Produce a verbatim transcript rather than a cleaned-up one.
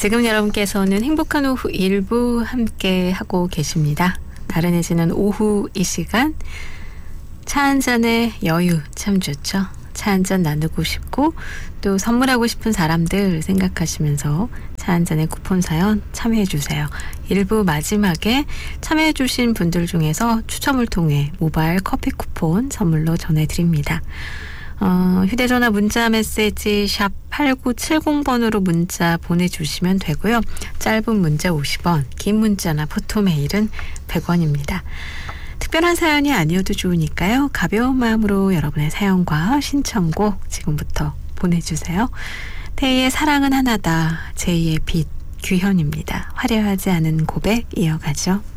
지금 여러분께서는 행복한 오후 일부 함께 하고 계십니다. 나른해지는 오후 이 시간 차 한잔의 여유 참 좋죠. 차 한잔 나누고 싶고 또 선물하고 싶은 사람들 생각하시면서 차 한잔의 쿠폰 사연 참여해 주세요. 일부 마지막에 참여해 주신 분들 중에서 추첨을 통해 모바일 커피 쿠폰 선물로 전해드립니다. 어, 휴대전화 문자 메시지 샵 팔구칠공 번으로 문자 보내주시면 되고요. 짧은 문자 오십 원, 긴 문자나 포토메일은 백 원입니다. 특별한 사연이 아니어도 좋으니까요. 가벼운 마음으로 여러분의 사연과 신청곡 지금부터 보내주세요. 태희의 사랑은 하나다, 제이의 빛, 규현입니다. 화려하지 않은 고백 이어가죠.